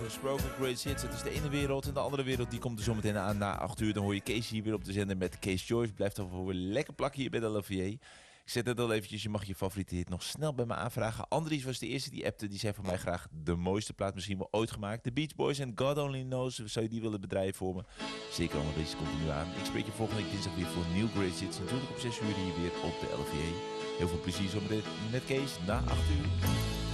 gesproken. Great Hits, het is de ene wereld en de andere wereld die komt er zometeen aan na 8 uur. Dan hoor je Kees hier weer op de zender met Kees Joyce. Blijft alvast weer lekker plakken hier bij de LVA. Ik zet het al eventjes, je mag je favoriete hit nog snel bij me aanvragen. Andries was de eerste die appte, die zei voor mij graag de mooiste plaat misschien wel ooit gemaakt. De Beach Boys en God Only Knows, zou je die willen bedrijven voor me? Zeker, allemaal deze komt er nu aan. Ik spreek je volgende week dinsdag weer voor een nieuw Great Hits. Natuurlijk op 6 uur hier weer op de LVA. Heel veel plezier zometeen met Kees na 8 uur.